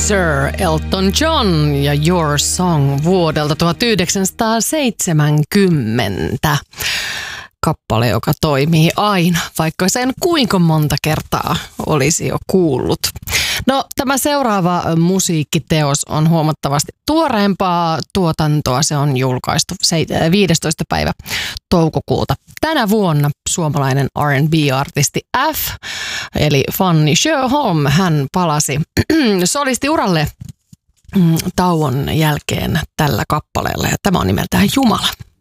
Sir Elton John ja Your Song vuodelta 1970. Kappale, joka toimii aina, vaikka sen kuinka monta kertaa olisi jo kuullut. No, tämä seuraava musiikkiteos on huomattavasti tuoreempaa tuotantoa. Se on julkaistu 15. päivä toukokuuta. Tänä vuonna suomalainen R&B-artisti F, eli Fanny Sjöholm, hän palasi solistiuralle tauon jälkeen tällä kappaleella. Ja tämä on nimeltään Jumala.